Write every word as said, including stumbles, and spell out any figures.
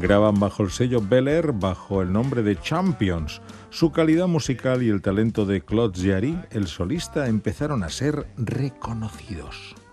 Graban bajo el sello Bel Air bajo el nombre de Champions. Su calidad musical y el talento de Claude Jarry, el solista, empezaron a ser reconocidos.